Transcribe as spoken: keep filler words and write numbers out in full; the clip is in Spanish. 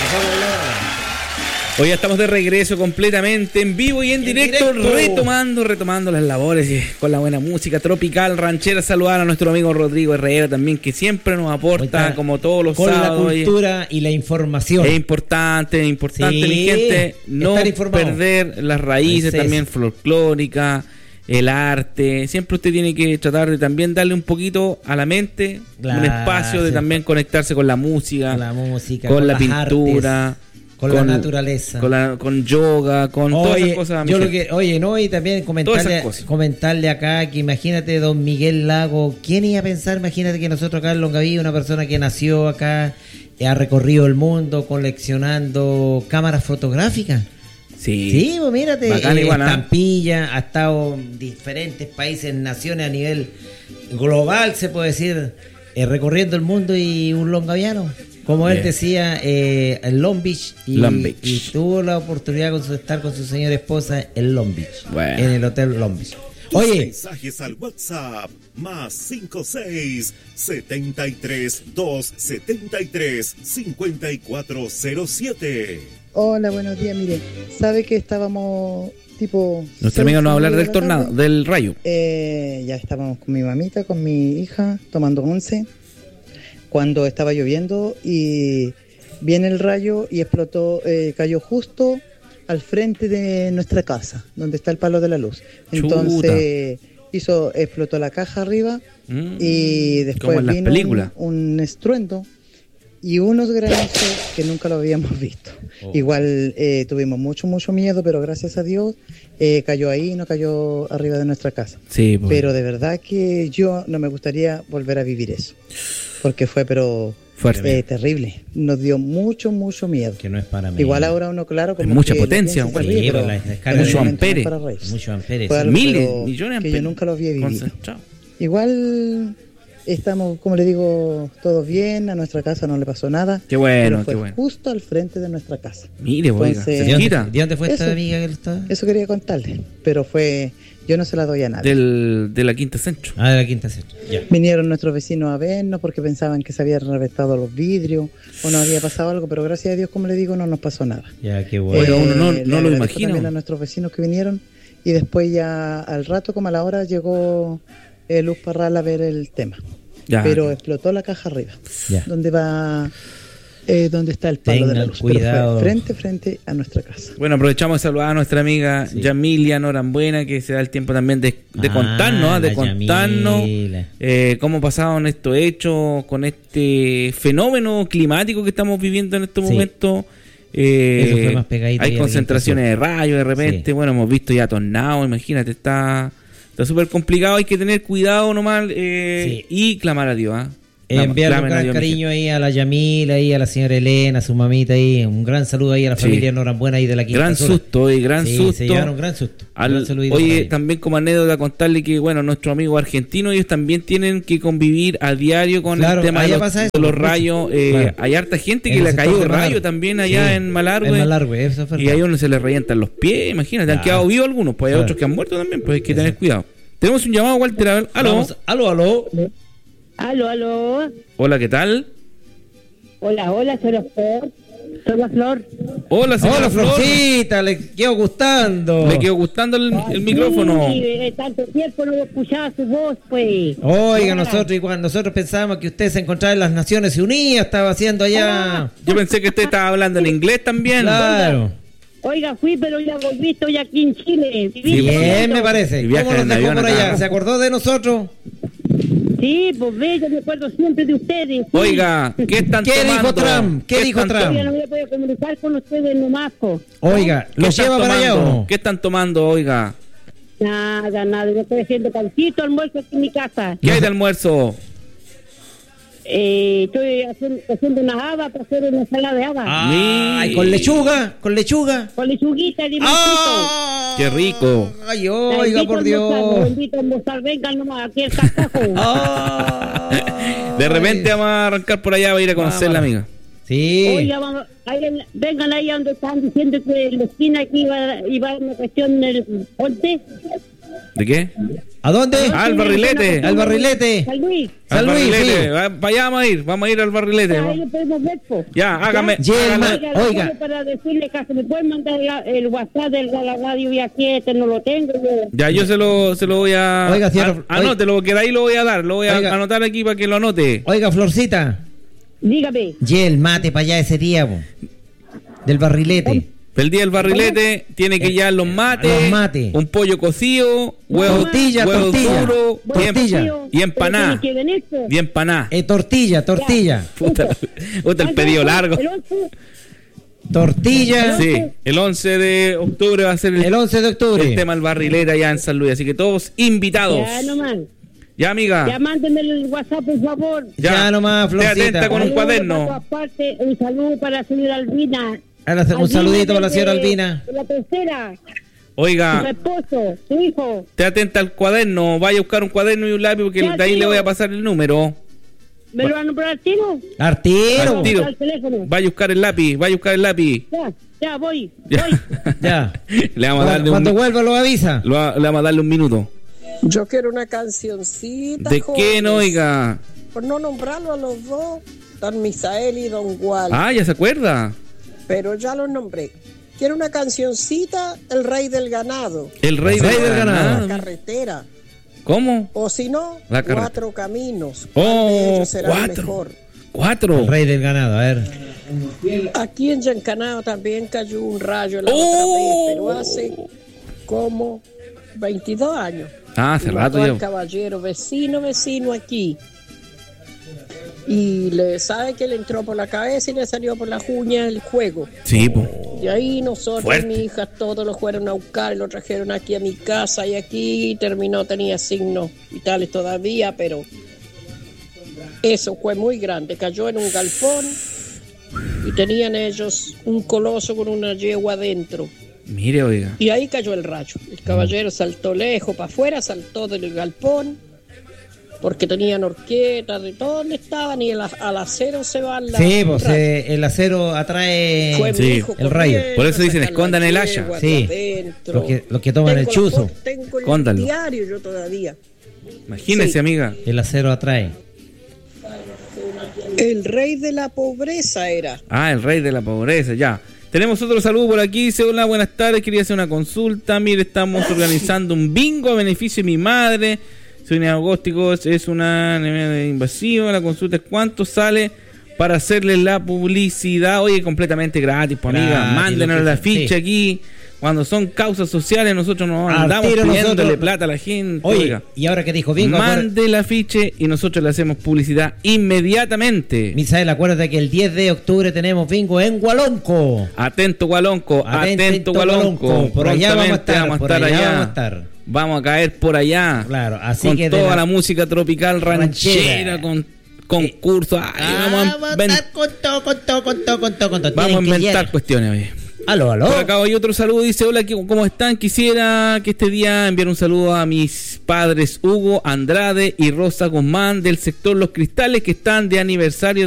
Hoy ya estamos de regreso completamente en vivo y en, en directo, directo, retomando, retomando las labores y con la buena música tropical, ranchera. Saludar a nuestro amigo Rodrigo Herrera también, que siempre nos aporta, Oita, como todos los con sábados. Con la cultura y, y la información. Es importante, es importante, sí, mi gente, no perder las raíces también folclóricas, el arte. Siempre usted tiene que tratar de también darle un poquito a la mente, claro, un espacio de sí. también conectarse con la música, con la, música, con con la pintura. Artes. Con, con la naturaleza, con, la, con yoga, con oye, todas esas cosas. Yo lo que, oye, no, y también comentarle, comentarle acá que imagínate don Miguel Lago, ¿quién iba a pensar? Imagínate que nosotros acá en Longaví, una persona que nació acá, ha recorrido el mundo coleccionando cámaras fotográficas. Sí, sí, pues mírate, Bacán, eh, igual, estampilla, ha estado en diferentes países, naciones a nivel global, se puede decir, eh, recorriendo el mundo y un longaviano. Como él yeah. decía, eh, en Long Beach y, Long Beach y tuvo la oportunidad de estar con su señora esposa en Long Beach, bueno. en el hotel Long Beach. Oye, mensajes al WhatsApp más cinco seis setenta y tres dos setenta y tres cincuenta y cuatro cero siete. Hola, buenos días. Mire, sabe que estábamos tipo. Nuestra amiga nos va a hablar del tornado, tarde? del rayo. Eh, ya estábamos con mi mamita, con mi hija, tomando once. Cuando estaba lloviendo y viene el rayo y explotó, eh, cayó justo al frente de nuestra casa, donde está el palo de la luz. Entonces Chuta. hizo, explotó la caja arriba mm, y después vino un, un estruendo y unos granizos que nunca lo habíamos visto. Oh. Igual eh, tuvimos mucho, mucho miedo, pero gracias a Dios eh, cayó ahí, no cayó arriba de nuestra casa. Sí, pues. Pero de verdad que yo no me gustaría volver a vivir eso. Porque fue, pero fuerte, eh, terrible. Nos dio mucho, mucho miedo. Que no es para mí. Igual ahora uno, claro, como mucha potencia, bueno, ríe, pero, pero mucho amperes, mucho amperes, miles, millones de que yo nunca lo había vivido. Igual estamos, como le digo, todos bien. A nuestra casa no le pasó nada. Qué bueno, fue qué bueno. Justo al frente de nuestra casa. Mire, Entonces, ¿de dónde, ¿de dónde fue esta amiga que está? Eso quería contarle, pero fue. Yo no se la doy a nadie. Del, de la Quinta Centro. Ah, de la Quinta Centro. Ya. Vinieron nuestros vecinos a vernos porque pensaban que se habían reventado los vidrios o nos había pasado algo, pero gracias a Dios, como le digo, no nos pasó nada. Ya, qué bueno. Pero uno no, eh, no lo imagina. También a nuestros vecinos que vinieron y después ya al rato, como a la hora, llegó eh, Luz Parral a ver el tema. Ya. Pero explotó la caja arriba, ya. donde va... Eh, donde está el palo Tengan de la luz, cuidado. Pero fue frente frente a nuestra casa. Bueno, aprovechamos de saludar a nuestra amiga sí. Yamilia Norambuena, que se da el tiempo también de, de ah, contarnos, de contarnos eh, cómo pasaron estos hechos con este fenómeno climático que estamos viviendo en este sí. momento. Eh, Eso fue más pegadito. Hay concentraciones de rayos de repente, sí. bueno, hemos visto ya tornados, imagínate, está está súper complicado, hay que tener cuidado nomás eh, sí. y clamar a Dios, ¿eh? Enviarle un gran cariño ahí a la Yamila, ahí a la señora Elena, a su mamita ahí, un gran saludo ahí a la sí. familia Norambuena ahí de la Quinta Gran Sur. susto, y gran sí, susto. Se llevaron gran susto. Al, gran oye, también como anécdota contarle que, bueno, nuestros amigos argentinos, ellos también tienen que convivir a diario con claro, el tema de los, de los rayos. Eh, claro. Hay harta gente que en le ha caído rayo también allá sí, en Malargüe. En Malargüe, eso fue. Y ahí uno se le revientan los pies, imagínate, claro. han quedado vivos algunos, pues hay claro. otros que han muerto también, pues hay que tener cuidado. Tenemos un llamado, Walter, a ver, aló. Vamos, aló, aló. Aló, aló. Hola, ¿qué tal? Hola, hola, soy la Flor. Soy la Flor. Hola, señora Hola, Flor. Florcita, le quedó gustando. Le quedó gustando el, el sí, micrófono. Sí, tanto tiempo no escuchaba su voz, pues. Oiga, nosotros igual, nosotros pensábamos que usted se encontraba en las Naciones Unidas, estaba haciendo allá. Ah. Yo pensé que usted estaba hablando en inglés también. Claro. Oiga, fui, pero ya volví, estoy aquí en Chile. Sí, bien, me parece. ¿Cómo nos dejó por allá? ¿Se acordó de nosotros? Sí, pues ve, yo me acuerdo siempre de ustedes. Sí. Oiga, ¿qué están ¿Qué tomando? dijo Trump? ¿Qué, ¿Qué dijo Trump? Yo no voy a poder comunicar con ustedes nomás, po. Oiga, ¿lo lleva para allá o no? ¿Qué están tomando, oiga? Nada, nada, yo estoy haciendo pancito, almuerzo aquí en mi casa. ¿Qué hay de almuerzo? Eh, estoy haciendo, haciendo unas habas para hacer una ensalada de habas. Ay, con lechuga, con lechuga. Con lechuguita, limoncito. ¡Ah! ¡Qué rico! Ay, oiga, por Dios. Los invito a almorzar, vengan nomás aquí el cascajo. ¡Ah! De repente vamos a arrancar por allá, va a ir a conocer la amiga. Sí. Oiga, vamos, ahí, vengan ahí donde están diciendo que en la esquina aquí iba, iba una cuestión del ponte. ¿De qué? ¿A dónde? Al barrilete. Al barrilete. San Luis. San Luis, barrilete. sí. Va, para allá vamos a ir, vamos a ir al barrilete. Ahí lo podemos ver, po. Ya, hágame. Ya, hágame. Oiga, Oiga, oiga. para decirle que se me pueden mandar la, el WhatsApp del la radio Vía siete, no lo tengo. Yo. Ya, yo se lo, se lo voy a... Oiga, señor, a- anótelo, que de ahí lo voy a dar. Lo voy a Oiga. anotar aquí para que lo anote. Oiga, Florcita. Dígame. Y el mate para allá ese día, po. Del barrilete. El día del barrilete tiene que llevar los mates, Los mates. un pollo cocido, huevo, Tortilla, huevo tortilla. duro y, em- Tortilla. y empanada. Pero tiene que venir, po. Y empanada. Eh, tortilla, tortilla. Puta, puta, el pedido largo. El once, Tortilla. Sí, el once de octubre va a ser el, El once de octubre. el tema del barrilete allá en San Luis. Así que todos invitados. ya nomás. Ya, amiga. Ya mándenme el WhatsApp, por favor. Ya nomás, Esté atenta Florcita. con un Saludos cuaderno. para todas partes. Un saludo para la señora Albina. Ahora, un Albina saludito para la desde- señora Albina. de La tercera. Su Oiga, esposo, su hijo. esté atenta al cuaderno. Vaya a buscar un cuaderno y un lápiz porque Ya, de ahí tío. le voy a pasar el número. ¿Me lo van a nombrar al tiro? Artiro. Al tiro. Al teléfono. Vaya a buscar el lápiz, vaya a buscar el lápiz. Ya, ya, voy. Ya. Voy. Ya. Le vamos a darle Cuando un, vuelva lo avisa. lo va- le vamos a darle un minuto. Yo quiero una cancioncita. ¿De jóvenes. qué no, oiga? Por no nombrarlo a los dos, don Misael y don Wal. Ah, ya se acuerda. Pero ya los nombré. Quiero una cancioncita, El Rey del Ganado. El rey, El rey del del ganado. La carretera. ¿Cómo? O si no, La carre- Cuatro Caminos. ¿Cuál de Oh, ellos será el cuatro. mejor? Cuatro. El rey del ganado, a ver. Aquí en Yancanao también cayó un rayo la Oh. otra vez, pero hace como veintidós años. Ah, hace Y rato mató al ya. caballero, vecino, vecino aquí. Y le sabe que le entró por la cabeza y le salió por la uña el juego. Sí, po. Y ahí nosotros, Fuerte. mi hija, todos lo fueron a buscar, lo trajeron aquí a mi casa y aquí terminó, tenía signos vitales todavía, pero eso fue muy grande. Cayó en un galpón y tenían ellos un coloso con una yegua adentro. Mire, oiga. Y ahí cayó el rayo. El caballero saltó lejos para afuera, saltó del galpón, porque tenían horquetas de todo donde estaban, y el, al acero se va la. Sí, pues eh, el acero atrae Fue mi Sí, hijo el rayo. corriendo, Por eso dicen, sacar la escondan el haya. yegua Sí, de adentro. los que- los que toman el Tengo la chuzo. foto, Tengo el Escóndalo. diario yo todavía. Imagínese, Sí. amiga. El acero atrae. El rey de la pobreza era. Ah, el rey de la pobreza, ya. Tenemos otro saludo por aquí. Dice, hola, buenas tardes. Quería hacer una consulta. Mire, estamos organizando un bingo a beneficio de mi madre. Soy neogóstico, es- es una anemia invasiva. La consulta es cuánto sale para hacerle la publicidad. Oye, completamente gratis, pues, amiga. Gratis, Mándenos lo que la sea, ficha sí. aquí. Cuando son causas sociales, nosotros nos Al andamos tiro pidiéndole nosotros- plata a la gente. Oye, oiga. y ahora que dijo bingo, acuérdate- Mande el afiche y nosotros le hacemos publicidad inmediatamente. Misael, acuérdate que el diez de octubre tenemos bingo en Gualonco. Atento, Gualonco, atento, Atento, Gualonco. Gualonco. Por allá vamos a Prontamente estar, por allá vamos a estar. Vamos a caer por allá. Claro, así con que de toda la... la- música tropical ranchera, Ranchera. con concursos. Ay, vamos a, inven- estar con todo, con todo, con todo, con todo, con todo. vamos a Tienen que inventar llegar. cuestiones, oye. Aló, aló. Por acá hay otro saludo, dice, hola, ¿qué- ¿cómo están? Quisiera que este día enviar un saludo a mis padres Hugo Andrade y Rosa Guzmán del sector Los Cristales, que están de aniversario de